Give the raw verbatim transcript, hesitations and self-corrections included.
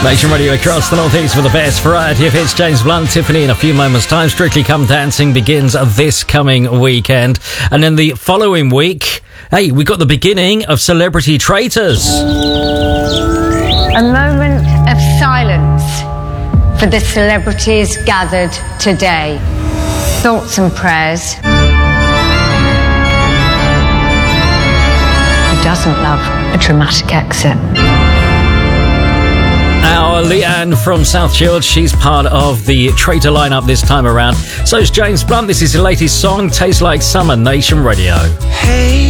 Nation Radio across the northeast for the best variety of hits. James Blunt, Tiffany in a few moments' time. Strictly Come Dancing begins this coming weekend. And then the following week, hey, we got the beginning of Celebrity Traitors. A moment of silence for the celebrities gathered today. Thoughts and prayers. Who doesn't love a dramatic exit? Our Leanne from South Shields, she's part of the Traitor lineup this time around. So is James Blunt. This is his latest song, Tastes Like Summer, Nation Radio. Hey.